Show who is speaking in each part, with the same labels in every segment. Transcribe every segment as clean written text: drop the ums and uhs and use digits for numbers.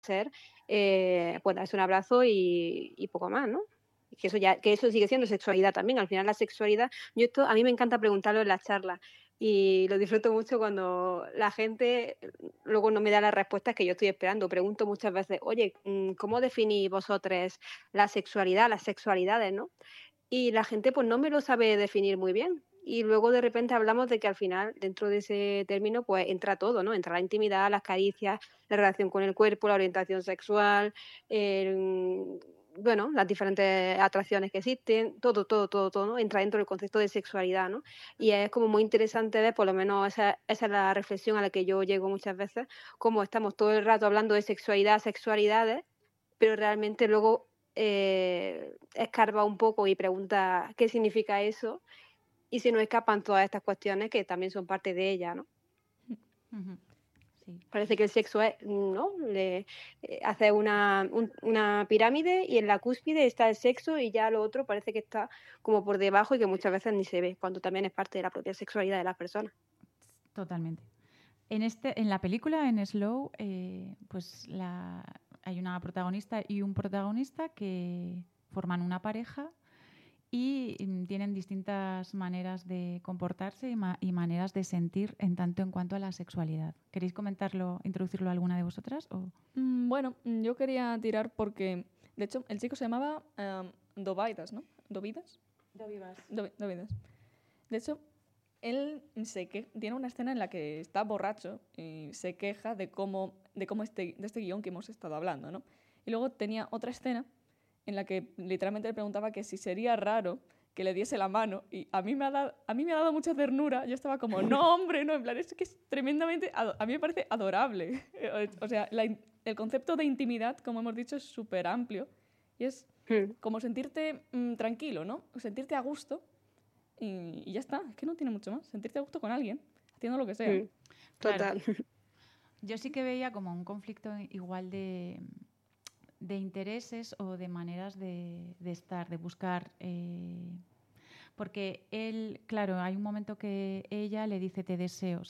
Speaker 1: ser, pues darse un abrazo y poco más, ¿no? Que eso sigue siendo sexualidad también. Al final la sexualidad, yo esto a mí me encanta preguntarlo en las charlas y lo disfruto mucho cuando la gente luego no me da las respuestas que yo estoy esperando. Pregunto muchas veces, oye, ¿cómo definís vosotros la sexualidad, las sexualidades, ¿no? Y la gente pues no me lo sabe definir muy bien. Y luego de repente hablamos de que al final, dentro de ese término, pues entra todo, ¿no? Entra la intimidad, las caricias, la relación con el cuerpo, la orientación sexual, el, bueno, las diferentes atracciones que existen, todo, ¿no? Entra dentro del concepto de sexualidad, ¿no? Y es como muy interesante ver, por lo menos esa es la reflexión a la que yo llego muchas veces, cómo estamos todo el rato hablando de sexualidad, sexualidades, pero realmente luego escarba un poco y pregunta qué significa eso y se nos escapan todas estas cuestiones que también son parte de ella, ¿no?
Speaker 2: Ujú. Sí.
Speaker 1: Parece que el sexo es, ¿no? Hace una pirámide y en la cúspide está el sexo y ya lo otro parece que está como por debajo y que muchas veces ni se ve, cuando también es parte de la propia sexualidad de las personas.
Speaker 2: Totalmente. En la película, en Slow, pues hay una protagonista y un protagonista que forman una pareja y tienen distintas maneras de comportarse y maneras de sentir en tanto en cuanto a la sexualidad. ¿Queréis comentarlo, introducirlo alguna de vosotras?
Speaker 3: Bueno, yo quería tirar porque, de hecho, el chico se llamaba Dovaidas, ¿no? ¿Dovidas? Dovidas. De hecho, tiene una escena en la que está borracho y se queja de este guión que hemos estado hablando, ¿no? Y luego tenía otra escena en la que literalmente le preguntaba que si sería raro que le diese la mano y a mí me ha dado mucha ternura. Yo estaba como, no, hombre, no, en plan, es que es tremendamente, a mí me parece adorable. O sea, el concepto de intimidad, como hemos dicho, es súper amplio y es como sentirte tranquilo, ¿no? Sentirte a gusto y ya está, es que no tiene mucho más. Sentirte a gusto con alguien, haciendo lo que sea.
Speaker 2: Claro,
Speaker 1: Total.
Speaker 2: yo sí que veía como un conflicto igual de intereses o de maneras de estar, de buscar. Porque él, claro, hay un momento que ella le dice te deseo.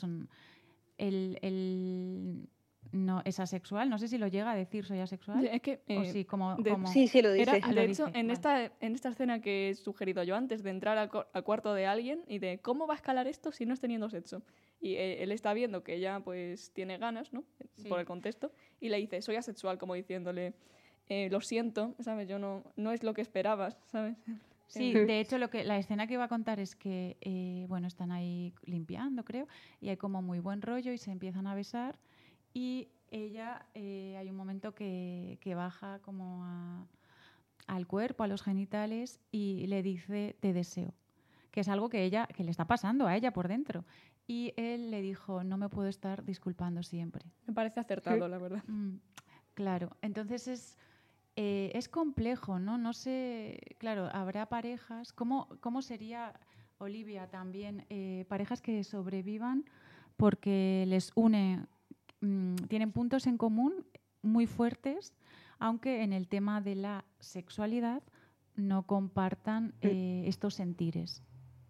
Speaker 2: Él no es asexual, no sé si lo llega a decir soy asexual.
Speaker 3: Es que,
Speaker 2: o sí,
Speaker 1: Sí, sí, lo dice.
Speaker 2: Lo
Speaker 3: de hecho,
Speaker 2: dice,
Speaker 3: en
Speaker 2: vale.
Speaker 3: esta escena que he sugerido yo antes, de entrar al cuarto de alguien y de cómo va a escalar esto si no es teniendo sexo. Y él está viendo que ella pues tiene ganas, ¿no?
Speaker 2: Sí.
Speaker 3: Por el contexto. Y le dice, soy asexual, como diciéndole, lo siento, ¿sabes? Yo no es lo que esperabas, ¿sabes?
Speaker 2: Sí, de hecho la escena que iba a contar es que, bueno, están ahí limpiando, creo, y hay como muy buen rollo y se empiezan a besar y ella, hay un momento que baja como al cuerpo, a los genitales y le dice te deseo, que es algo que le está pasando a ella por dentro. Y él le dijo, no me puedo estar disculpando siempre.
Speaker 3: Me parece acertado, la verdad.
Speaker 2: Claro, entonces es complejo, ¿no? No sé, claro, habrá parejas. ¿Cómo sería, Olivia, también parejas que sobrevivan porque les une, tienen puntos en común muy fuertes, aunque en el tema de la sexualidad no compartan estos sentires?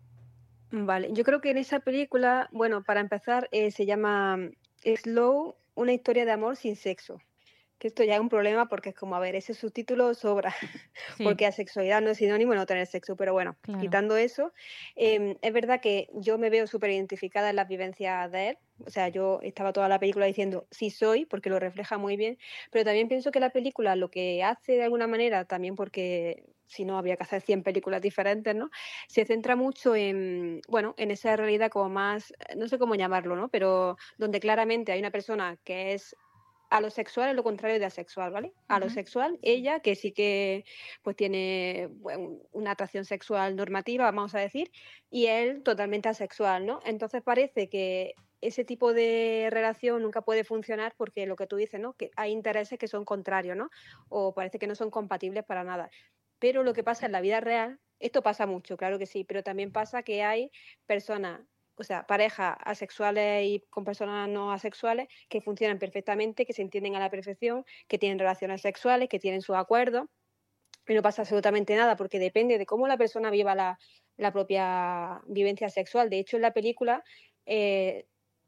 Speaker 1: Vale, yo creo que en esa película, bueno, para empezar, se llama Slow, una historia de amor sin sexo. Que esto ya es un problema porque es como, a ver, ese subtítulo sobra,
Speaker 2: Sí,
Speaker 1: porque asexualidad no es sinónimo de no tener sexo, pero bueno,
Speaker 2: claro.
Speaker 1: quitando eso, es verdad que yo me veo súper identificada en las vivencias de él, o sea, yo estaba toda la película diciendo sí soy, porque lo refleja muy bien, pero también pienso que la película lo que hace de alguna manera, también porque si no habría que hacer 100 películas diferentes, ¿no? Se centra mucho en, bueno, en esa realidad como más, no sé cómo llamarlo, ¿no? Pero donde claramente hay una persona que es a lo sexual es lo contrario de asexual, ¿vale? A lo sexual, ella, que sí que pues tiene bueno, una atracción sexual normativa, vamos a decir, y él totalmente asexual, ¿no? Entonces parece que ese tipo de relación nunca puede funcionar porque lo que tú dices, ¿no? Que hay intereses que son contrarios, ¿no? O parece que no son compatibles para nada. Pero lo que pasa en la vida real, esto pasa mucho, claro que sí, pero también pasa que hay personas, o sea, parejas asexuales y con personas no asexuales que funcionan perfectamente, que se entienden a la perfección, que tienen relaciones sexuales, que tienen sus acuerdos y no pasa absolutamente nada porque depende de cómo la persona viva la propia vivencia sexual. De hecho, en la película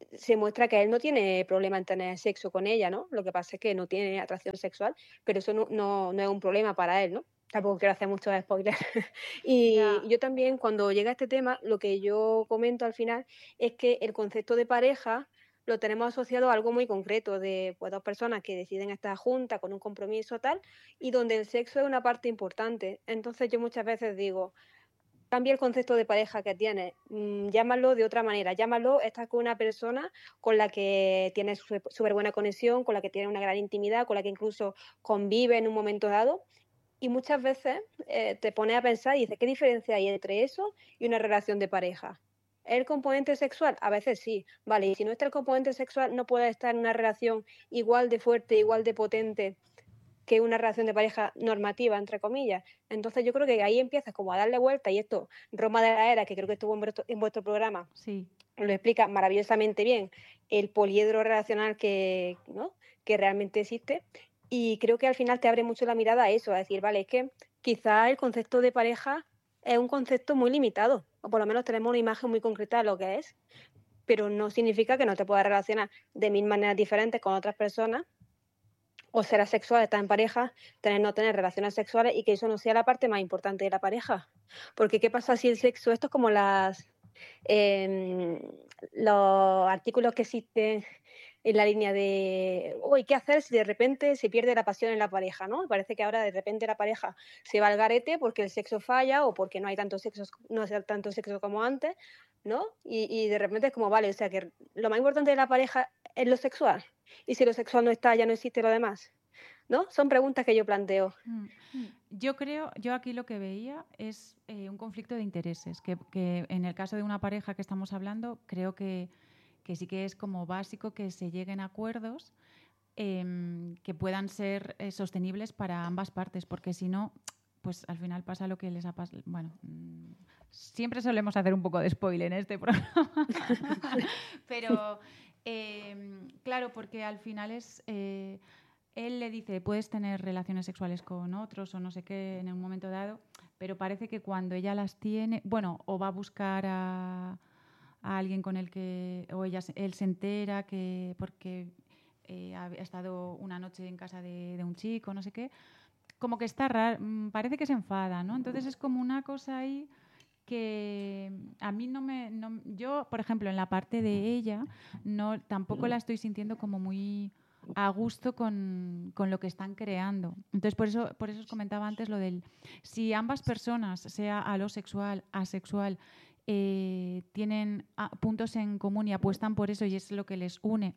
Speaker 1: se muestra que él no tiene problema en tener sexo con ella, ¿no? Lo que pasa es que no tiene atracción sexual, pero eso no es un problema para él, ¿no? Tampoco quiero hacer muchos spoilers. Y yo también, cuando llega este tema, lo que yo comento al final es que el concepto de pareja lo tenemos asociado a algo muy concreto, de pues, 2 personas que deciden estar juntas con un compromiso tal, y donde el sexo es una parte importante. Entonces yo muchas veces digo, cambia el concepto de pareja que tienes, llámalo de otra manera, llámalo, estás con una persona con la que tienes súper buena conexión, con la que tienes una gran intimidad, con la que incluso convive en un momento dado, y muchas veces te pones a pensar y dices, ¿qué diferencia hay entre eso y una relación de pareja? ¿El componente sexual? A veces sí, vale, y si no está el componente sexual, no puedes estar en una relación igual de fuerte, igual de potente que una relación de pareja normativa, entre comillas. Entonces yo creo que ahí empiezas como a darle vuelta, y esto, Roma de la Era, que creo que estuvo en vuestro programa,
Speaker 2: Sí.
Speaker 1: lo explica maravillosamente bien, el poliedro relacional ¿no? que realmente existe, y creo que al final te abre mucho la mirada a eso, a decir, vale, es que quizá el concepto de pareja es un concepto muy limitado, o por lo menos tenemos una imagen muy concreta de lo que es, pero no significa que no te puedas relacionar de mil maneras diferentes con otras personas, o ser asexual, estar en pareja, tener no tener relaciones sexuales, y que eso no sea la parte más importante de la pareja. Porque ¿qué pasa si el sexo, esto es como eh, los artículos que existen en la línea de, uy, ¿qué hacer si de repente se pierde la pasión en la pareja, ¿no? Parece que ahora de repente la pareja se va al garete porque el sexo falla o porque no hay no hay tanto sexo como antes, ¿no? Y de repente es como, vale, o sea que lo más importante de la pareja es lo sexual. Y si lo sexual no está, ya no existe lo demás, ¿no? Son preguntas que yo planteo.
Speaker 2: Yo aquí lo que veía es un conflicto de intereses, que en el caso de una pareja que estamos hablando, creo que sí que es como básico que se lleguen a acuerdos que puedan ser sostenibles para ambas partes, porque si no, pues al final pasa lo que les ha pasado. Bueno, siempre solemos hacer un poco de spoiler en este programa, pero claro, porque al final él le dice, puedes tener relaciones sexuales con otros o no sé qué en un momento dado, pero parece que cuando ella las tiene, bueno, o va a buscar a alguien con el que, o él se entera que porque ha estado una noche en casa de un chico, no sé qué, como que está raro, parece que se enfada, ¿no? Entonces es como una cosa ahí que a mí yo, por ejemplo, en la parte de ella, tampoco la estoy sintiendo como muy a gusto con lo que están creando. Entonces, por eso os comentaba antes lo del, si ambas personas, sea alosexual, asexual, tienen puntos en común y apuestan por eso y es lo que les une,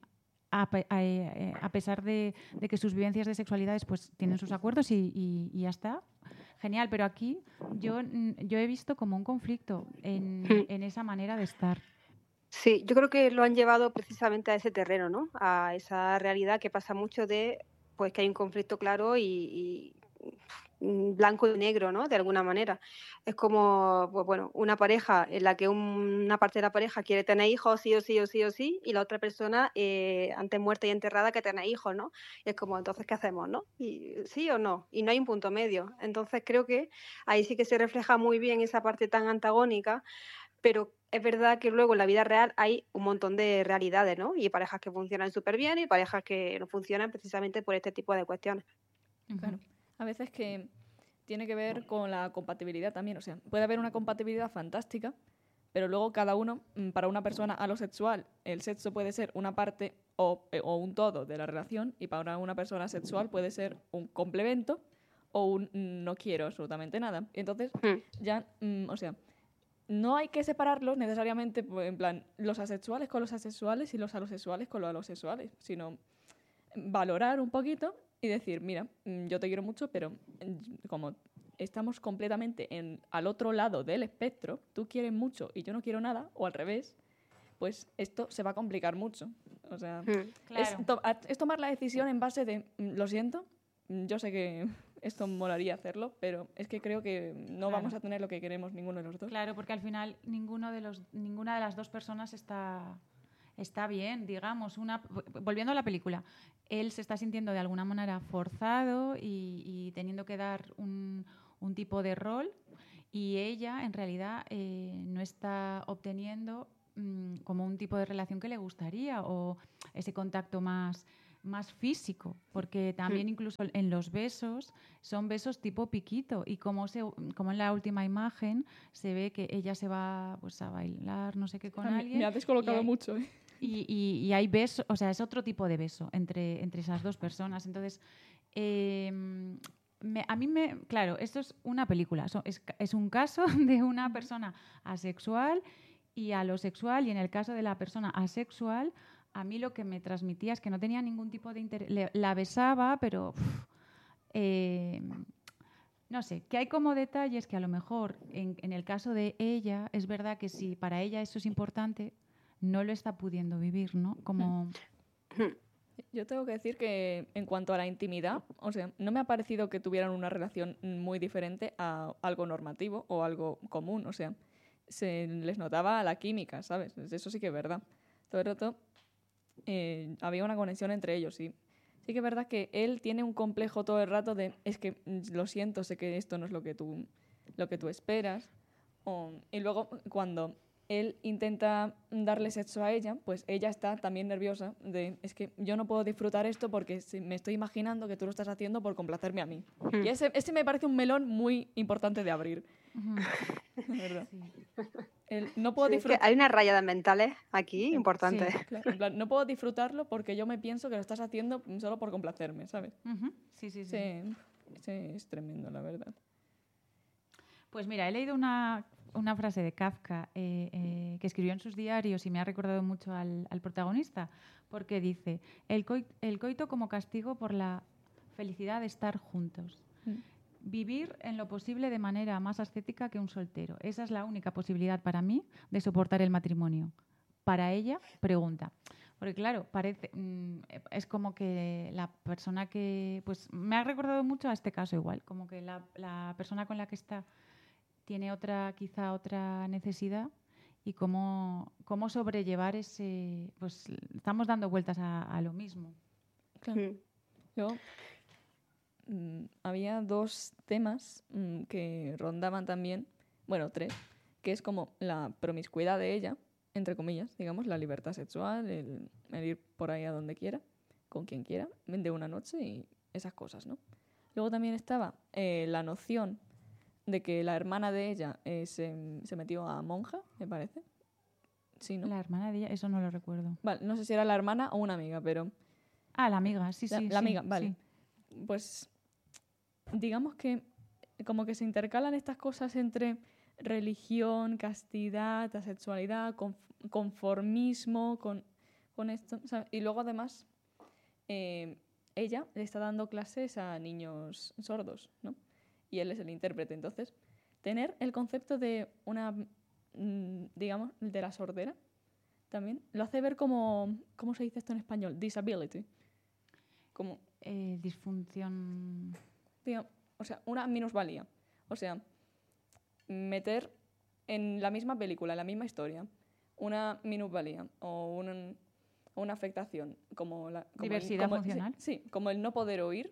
Speaker 2: a pesar de que sus vivencias de sexualidades pues tienen sus acuerdos y ya está, genial, pero aquí yo he visto como un conflicto en esa manera de estar.
Speaker 1: Sí, yo creo que lo han llevado precisamente a ese terreno, ¿no? A esa realidad que pasa mucho de, pues, que hay un conflicto claro y blanco y negro, ¿no? De alguna manera. Es como, pues bueno, una pareja en la que una parte de la pareja quiere tener hijos sí o sí o sí o sí, y la otra persona, antes muerta y enterrada, que tener hijos, ¿no? Y es como, entonces, ¿qué hacemos, no? Y, ¿sí o no? Y no hay un punto medio. Entonces creo que ahí sí que se refleja muy bien esa parte tan antagónica, pero es verdad que luego en la vida real hay un montón de realidades, ¿no? Y parejas que funcionan súper bien y parejas que no funcionan precisamente por este tipo de cuestiones.
Speaker 3: Claro. A veces que tiene que ver con la compatibilidad también. O sea, puede haber una compatibilidad fantástica, pero luego cada uno, para una persona alosexual, el sexo puede ser una parte o un todo de la relación, y para una persona sexual puede ser un complemento o un no quiero absolutamente nada. Entonces, ya, o sea, no hay que separarlos necesariamente, en plan, los asexuales con los asexuales y los alosexuales con los alosexuales, sino valorar un poquito y decir, mira, yo te quiero mucho, pero como estamos completamente al otro lado del espectro, tú quieres mucho y yo no quiero nada, o al revés, pues esto se va a complicar mucho. O sea,
Speaker 2: claro.
Speaker 3: es tomar la decisión en base de, lo siento, yo sé que esto molaría hacerlo, pero es que creo que no vamos a tener lo que queremos ninguno de los dos.
Speaker 2: Claro, porque al final ninguna de las dos personas está bien, digamos. Volviendo a la película, él se está sintiendo de alguna manera forzado y teniendo que dar un tipo de rol, y ella en realidad no está obteniendo como un tipo de relación que le gustaría o ese contacto más físico, porque también incluso en los besos son besos tipo piquito y como en la última imagen se ve que ella se va pues a bailar no sé qué con alguien.
Speaker 3: Me ha descolocado mucho.
Speaker 2: Y hay besos, o sea, es otro tipo de beso entre esas dos personas. Entonces, claro, esto es una película, es un caso de una persona asexual y alosexual, y en el caso de la persona asexual, a mí lo que me transmitía es que no tenía ningún tipo de interés. La besaba, pero no sé, que hay como detalles que a lo mejor en el caso de ella, es verdad que si para ella eso es importante, no lo está pudiendo vivir, ¿no? Como...
Speaker 3: Yo tengo que decir que en cuanto a la intimidad, o sea, no me ha parecido que tuvieran una relación muy diferente a algo normativo o algo común, o sea, se les notaba la química, ¿sabes? Eso sí que es verdad. Todo el rato había una conexión entre ellos, y sí que es verdad que él tiene un complejo todo el rato de, es que lo siento, sé que esto no es lo que tú esperas, y luego cuando él intenta darle sexo a ella, pues ella está también nerviosa de, es que yo no puedo disfrutar esto porque me estoy imaginando que tú lo estás haciendo por complacerme a mí. Y ese me parece un melón muy importante de abrir. De verdad. Sí. No puedo disfrutar...
Speaker 1: Hay unas rayadas mentales aquí importantes.
Speaker 3: Sí, claro. En plan, no puedo disfrutarlo porque yo me pienso que lo estás haciendo solo por complacerme, ¿sabes?
Speaker 2: Sí.
Speaker 3: Sí, es tremendo, la verdad.
Speaker 2: Pues mira, he leído una frase de Kafka que escribió en sus diarios y me ha recordado mucho al protagonista, porque dice, el coito como castigo por la felicidad de estar juntos. Vivir en lo posible de manera más ascética que un soltero. Esa es la única posibilidad para mí de soportar el matrimonio. Para ella, pregunta. Porque claro, es como que la persona que... Pues me ha recordado mucho a este caso igual, como que la persona con la que está tiene quizá otra necesidad y cómo sobrellevar ese... Pues estamos dando vueltas a lo mismo.
Speaker 3: Claro. Yo... había dos temas que rondaban también, bueno, tres, que es como la promiscuidad de ella, entre comillas, digamos, la libertad sexual, el ir por ahí a donde quiera, con quien quiera, de una noche y esas cosas, ¿no? Luego también estaba la noción de que la hermana de ella se metió a monja, me parece. Sí, ¿no?
Speaker 2: La hermana de ella, eso no lo recuerdo.
Speaker 3: Vale, no sé si era la hermana o una amiga, pero...
Speaker 2: Ah, la amiga, sí.
Speaker 3: La amiga, vale. Sí. Pues digamos que como que se intercalan estas cosas entre religión, castidad, asexualidad, conformismo con esto, ¿sabes? Y luego además ella le está dando clases a niños sordos, ¿no? Y él es el intérprete. Entonces, tener el concepto de una, digamos, de la sordera también lo hace ver como, ¿cómo se dice esto en español? Disability. Como...
Speaker 2: disfunción...
Speaker 3: Digamos, o sea, una minusvalía. O sea, meter en la misma película, en la misma historia, una minusvalía o una afectación como
Speaker 2: diversidad funcional.
Speaker 3: Sí, como el no poder oír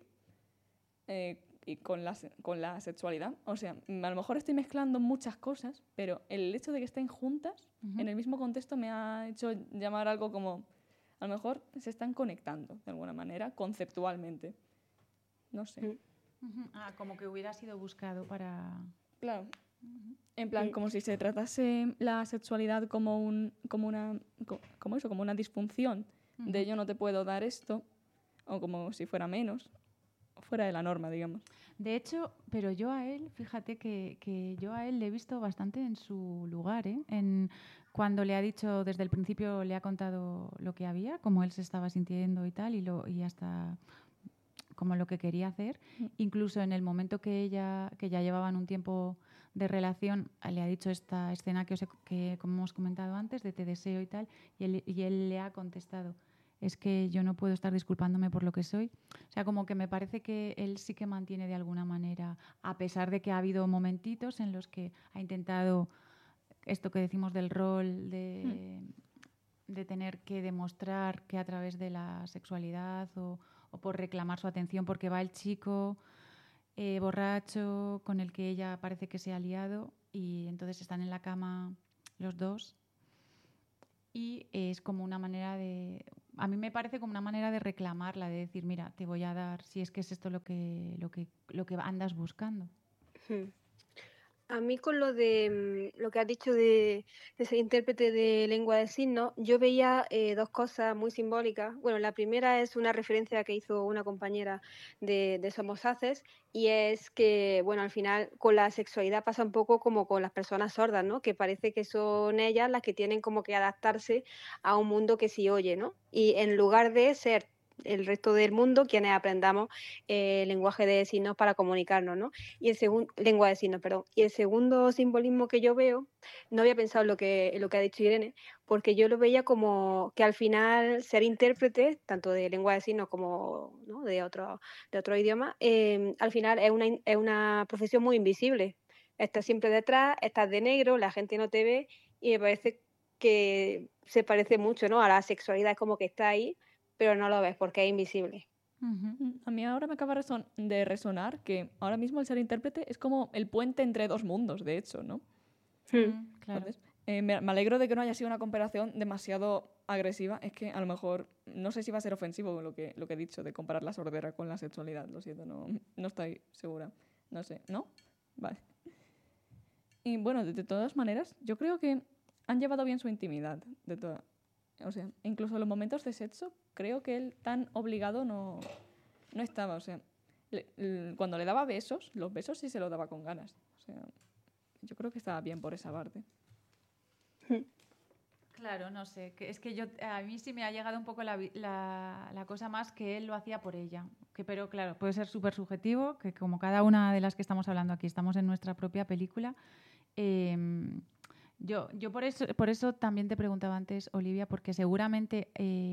Speaker 3: y con la sexualidad. O sea, a lo mejor estoy mezclando muchas cosas, pero el hecho de que estén juntas en el mismo contexto me ha hecho llamar algo como, a lo mejor se están conectando de alguna manera, conceptualmente. No sé.
Speaker 2: Como que hubiera sido buscado para...
Speaker 3: Claro. En plan, como si se tratase la sexualidad como una disfunción de yo no te puedo dar esto, o como si fuera menos, fuera de la norma, digamos.
Speaker 2: De hecho, pero yo a él, fíjate que yo a él le he visto bastante en su lugar, ¿eh? Cuando le ha dicho, desde el principio le ha contado lo que había, cómo él se estaba sintiendo y tal, y hasta como lo que quería hacer. Incluso en el momento que ya llevaban un tiempo de relación, le ha dicho esta escena que como hemos comentado antes, de te deseo y tal, y él le ha contestado, es que yo no puedo estar disculpándome por lo que soy. O sea, como que me parece que él sí que mantiene de alguna manera, a pesar de que ha habido momentitos en los que ha intentado esto que decimos del rol de tener que demostrar que a través de la sexualidad o por reclamar su atención porque va el chico borracho con el que ella parece que se ha liado y entonces están en la cama los dos. y es como una manera de... A mí me parece como una manera de reclamarla, de decir, mira, te voy a dar, si es que es esto lo que andas buscando.
Speaker 1: Hmm. A mí con lo de lo que has dicho de ser intérprete de lengua de signos, yo veía dos cosas muy simbólicas. Bueno, la primera es una referencia que hizo una compañera de Somos Haces, y es que, bueno, al final con la sexualidad pasa un poco como con las personas sordas, ¿no? Que parece que son ellas las que tienen como que adaptarse a un mundo que sí oye, ¿no? Y en lugar de ser el resto del mundo quienes aprendamos lenguaje de signos para comunicarnos, ¿no? Y el segundo, lengua de signos, perdón. Y el segundo simbolismo que yo veo, no había pensado en lo que ha dicho Irene, porque yo lo veía como que al final ser intérprete, tanto de lengua de signos como, ¿no?, de otro idioma, al final es una profesión muy invisible. Estás siempre detrás, estás de negro, la gente no te ve, y me parece que se parece mucho, ¿no?, a la sexualidad, es como que está ahí, pero no lo ves porque es invisible.
Speaker 3: A mí ahora me acaba de resonar que ahora mismo el ser intérprete es como el puente entre dos mundos, de hecho, ¿no?
Speaker 2: Claro.
Speaker 3: Entonces, me alegro de que no haya sido una comparación demasiado agresiva. Es que a lo mejor, no sé si va a ser ofensivo lo que he dicho de comparar la sordera con la sexualidad. Lo siento, no estoy segura. No sé, ¿no? Vale. Y bueno, de todas maneras, yo creo que han llevado bien su intimidad. O sea, incluso en los momentos de sexo, creo que él tan obligado no estaba. O sea, cuando le daba besos, los besos sí se los daba con ganas. O sea, yo creo que estaba bien por esa parte.
Speaker 2: Claro, no sé. Es que a mí sí me ha llegado un poco la cosa más que él lo hacía por ella. Pero claro, puede ser súper subjetivo, que como cada una de las que estamos hablando aquí estamos en nuestra propia película. Yo por eso también te preguntaba antes, Olivia, porque seguramente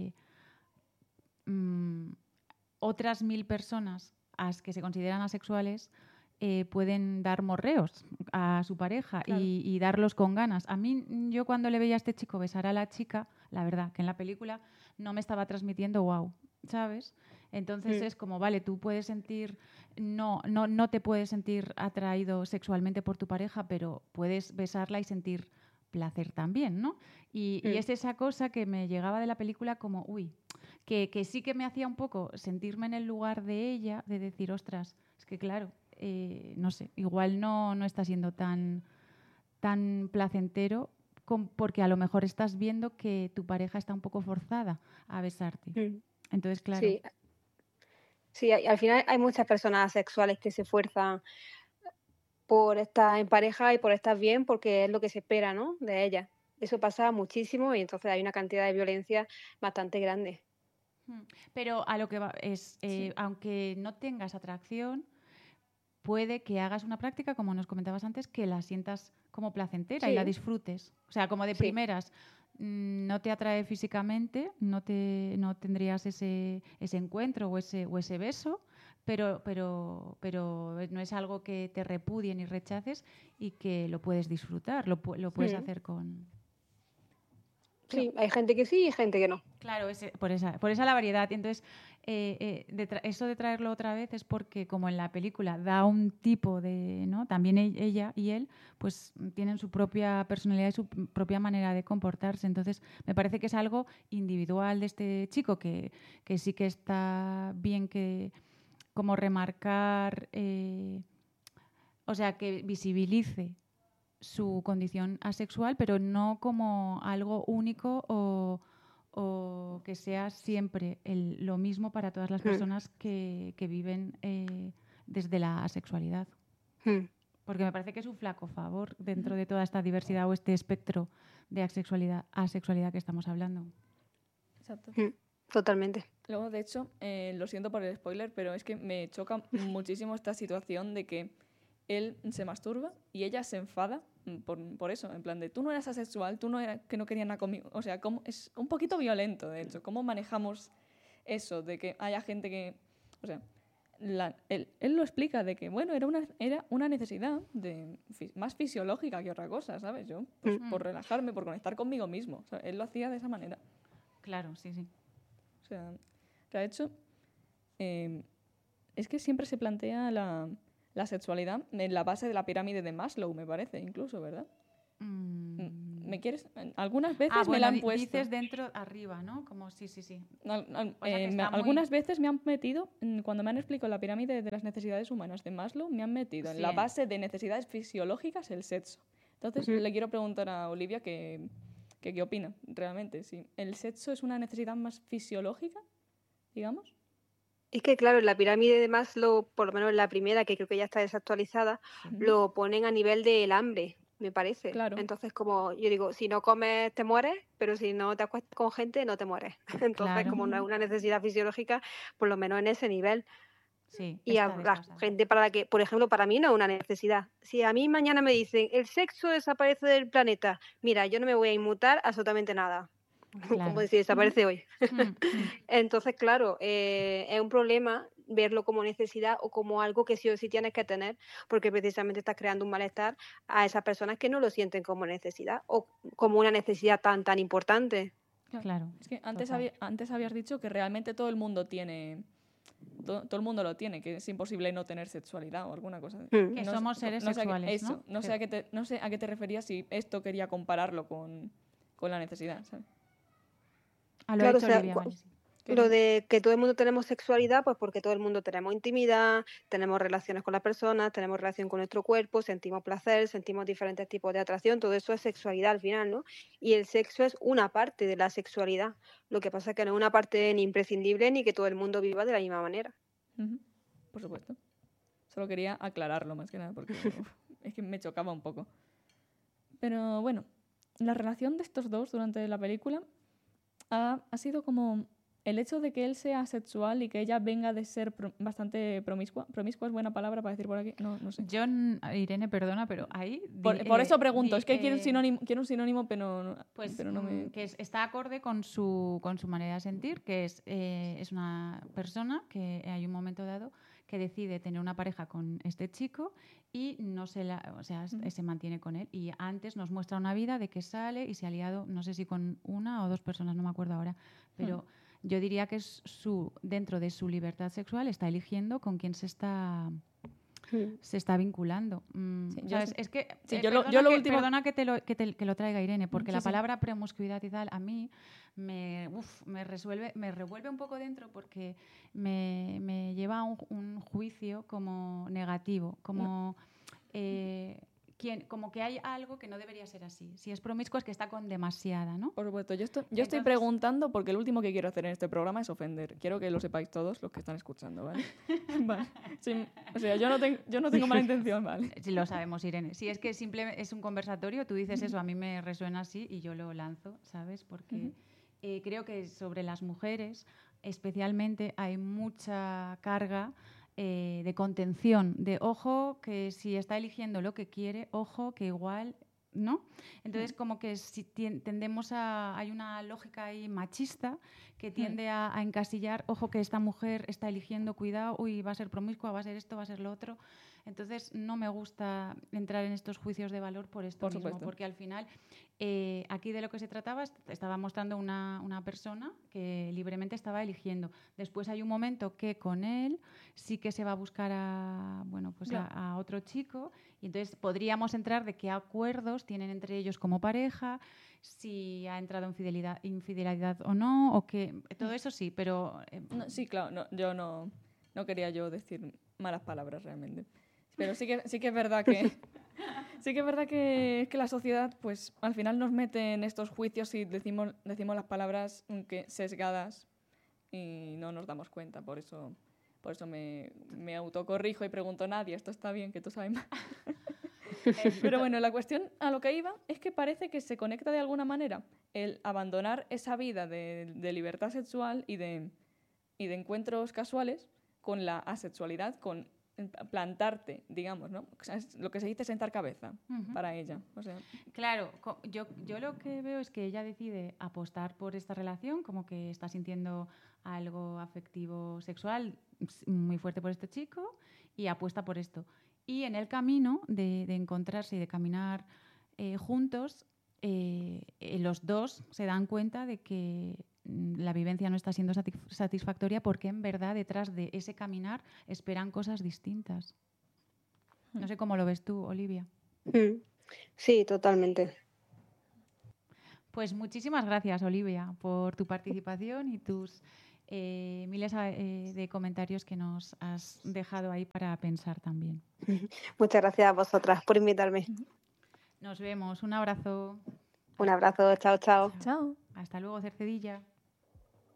Speaker 2: otras 1000 personas que se consideran asexuales pueden dar morreos a su pareja, claro, y darlos con ganas. A mí, yo cuando le veía a este chico besar a la chica, la verdad, que en la película no me estaba transmitiendo wow, ¿sabes? Entonces es como, vale, tú puedes sentir, no te puedes sentir atraído sexualmente por tu pareja, pero puedes besarla y sentir placer también, ¿no? Y es esa cosa que me llegaba de la película como, uy, que sí que me hacía un poco sentirme en el lugar de ella, de decir, ostras, es que claro, no sé, igual no está siendo tan placentero porque a lo mejor estás viendo que tu pareja está un poco forzada a besarte. Entonces, claro.
Speaker 1: Sí, al final hay muchas personas sexuales que se esfuerzan por estar en pareja y por estar bien porque es lo que se espera, ¿no?, de ellas. Eso pasa muchísimo y entonces hay una cantidad de violencia bastante grande.
Speaker 2: Pero a lo que va es, aunque no tengas atracción, puede que hagas una práctica, como nos comentabas antes, que la sientas como placentera y la disfrutes. O sea, como de primeras no te atrae físicamente, no tendrías ese encuentro o ese beso, pero no es algo que te repudie ni rechaces y que lo puedes disfrutar, lo puedes hacer con...
Speaker 1: Sí, hay gente que sí y gente que no.
Speaker 2: Claro, por esa la variedad. Y entonces, eso de traerlo otra vez es porque, como en la película da un tipo de, ¿no?, también ella y él, pues tienen su propia personalidad y su propia manera de comportarse. Entonces, me parece que es algo individual de este chico que sí que está bien que como remarcar, o sea, que visibilice su condición asexual, pero no como algo único o que sea siempre lo mismo para todas las personas que viven desde la asexualidad. Porque me parece que es un flaco favor dentro de toda esta diversidad o este espectro de asexualidad que estamos hablando.
Speaker 3: Exacto.
Speaker 1: Totalmente.
Speaker 3: Luego, de hecho, lo siento por el spoiler, pero es que me choca muchísimo esta situación de que él se masturba y ella se enfada por eso, en plan de tú no eras asexual, tú no eras que no querías nada conmigo. O sea, es un poquito violento, de hecho. ¿Cómo manejamos eso de que haya gente que... O sea, él lo explica de que, bueno, era una necesidad más fisiológica que otra cosa, ¿sabes? Yo, pues, por relajarme, por conectar conmigo mismo. O sea, él lo hacía de esa manera.
Speaker 2: Claro, sí, sí.
Speaker 3: O sea, de hecho, es que siempre se plantea la sexualidad en la base de la pirámide de Maslow, me parece, incluso, ¿verdad? ¿Me quieres? Algunas veces me la han puesto.
Speaker 2: Dices dentro, arriba, ¿no? Como sí.
Speaker 3: Algunas veces me han metido, cuando me han explicado la pirámide de las necesidades humanas de Maslow, me han metido en la base de necesidades fisiológicas el sexo. Entonces le quiero preguntar a Olivia qué opina realmente. Si el sexo es una necesidad más fisiológica, digamos.
Speaker 1: Es que, claro, en la pirámide de Maslow, por lo menos en la primera, que creo que ya está desactualizada, lo ponen a nivel del hambre, me parece.
Speaker 3: Claro.
Speaker 1: Entonces, como yo digo, si no comes te mueres, pero si no te acuestas con gente no te mueres. Entonces, como no es una necesidad fisiológica, por lo menos en ese nivel.
Speaker 2: Sí,
Speaker 1: y a la gente para la que, por ejemplo, para mí no es una necesidad. Si a mí mañana me dicen, el sexo desaparece del planeta, mira, yo no me voy a inmutar absolutamente nada.
Speaker 2: Claro.
Speaker 1: Como decir, desaparece hoy. Entonces, claro, es un problema verlo como necesidad o como algo que sí o sí tienes que tener, porque precisamente estás creando un malestar a esas personas que no lo sienten como necesidad o como una necesidad tan importante.
Speaker 2: Claro.
Speaker 3: Es que antes habías dicho que realmente todo el mundo tiene... Todo el mundo lo tiene, que es imposible no tener sexualidad o alguna cosa.
Speaker 2: Que somos seres sexuales, ¿no?
Speaker 3: No sé a qué te referías, si esto quería compararlo con la necesidad, ¿sabes?
Speaker 1: Claro, lo de que todo el mundo tenemos sexualidad, pues porque todo el mundo tenemos intimidad, tenemos relaciones con las personas, tenemos relación con nuestro cuerpo, sentimos placer, sentimos diferentes tipos de atracción, todo eso es sexualidad al final, ¿no? Y el sexo es una parte de la sexualidad. Lo que pasa es que no es una parte ni imprescindible ni que todo el mundo viva de la misma manera.
Speaker 3: Por supuesto. Solo quería aclararlo más que nada porque es que me chocaba un poco. Pero bueno, la relación de estos dos durante la película ha sido como el hecho de que él sea asexual y que ella venga de ser bastante promiscua. ¿Promiscua es buena palabra para decir por aquí? No sé.
Speaker 2: Yo, Irene, perdona, pero ahí...
Speaker 3: Por eso pregunto, es que quiero un sinónimo, pero no me...
Speaker 2: Que está acorde con su manera de sentir, que es una persona que hay un momento dado que decide tener una pareja con este chico y se mantiene con él. Y antes nos muestra una vida de que sale y se ha liado, no sé si con una o dos personas, no me acuerdo ahora, pero... Yo diría que es dentro de su libertad sexual está eligiendo con quién se está vinculando. Es que perdona que lo traiga Irene, porque la palabra promiscuidad y tal a mí me revuelve un poco dentro porque me lleva a un juicio como negativo, como como que hay algo que no debería ser así. Si es promiscuo es que está con demasiada, ¿no?
Speaker 3: Por supuesto. Yo estoy preguntando porque lo último que quiero hacer en este programa es ofender. Quiero que lo sepáis todos los que están escuchando, ¿vale? Vale. Sí, o sea, yo no tengo mala intención, ¿vale?
Speaker 2: Sí, lo sabemos, Irene. Si es que simplemente es un conversatorio, tú dices eso, a mí me resuena así y yo lo lanzo, ¿sabes? Porque creo que sobre las mujeres especialmente hay mucha carga de contención, de ojo que si está eligiendo lo que quiere, ojo que igual, ¿no? Entonces como que si hay una lógica ahí machista que tiende a encasillar, ojo que esta mujer está eligiendo, cuidado, uy, va a ser promiscua, va a ser esto, va a ser lo otro. Entonces no me gusta entrar en estos juicios de valor por esto mismo,
Speaker 3: supuesto.
Speaker 2: porque al final aquí de lo que se trataba estaba mostrando una persona que libremente estaba eligiendo. Después hay un momento que con él sí que se va a buscar a otro chico y entonces podríamos entrar de qué acuerdos tienen entre ellos como pareja, si ha entrado en infidelidad o no, o que todo eso sí, pero...
Speaker 3: sí, claro, yo no quería yo decir malas palabras realmente. Pero sí que es verdad que que la sociedad pues al final nos mete en estos juicios y decimos las palabras sesgadas y no nos damos cuenta. Por eso me autocorrijo y pregunto, Nadia, ¿esto está bien? Que tú sabes más. Pero bueno, la cuestión a lo que iba es que parece que se conecta de alguna manera el abandonar esa vida de libertad sexual y de encuentros casuales con la asexualidad, con plantarte, digamos, ¿no? O sea, es lo que se dice sentar cabeza para ella. O sea.
Speaker 2: Claro, yo lo que veo es que ella decide apostar por esta relación, como que está sintiendo algo afectivo sexual muy fuerte por este chico y apuesta por esto. Y en el camino de encontrarse y de caminar juntos, los dos se dan cuenta de que la vivencia no está siendo satisfactoria porque en verdad detrás de ese caminar esperan cosas distintas. No sé cómo lo ves tú, Olivia.
Speaker 1: Sí, totalmente.
Speaker 2: Pues muchísimas gracias, Olivia, por tu participación y tus miles de comentarios que nos has dejado ahí para pensar también.
Speaker 1: Muchas gracias a vosotras por invitarme.
Speaker 2: Nos vemos. Un abrazo.
Speaker 1: Un abrazo. Chao, chao.
Speaker 3: Chao.
Speaker 2: Hasta luego, Cercedilla.